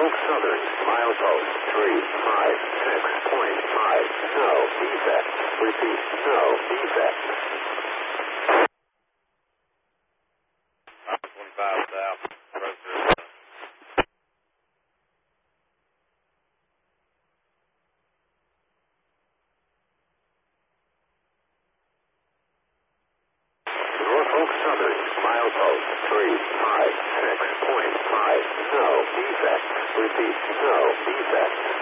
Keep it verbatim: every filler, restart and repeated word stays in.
Norfolk Southern, milepost three five six point five. No defect. Repeat, no defect. twenty-five south. Norfolk Southern, milepost three five six point five. No defect. Repeat, no defect.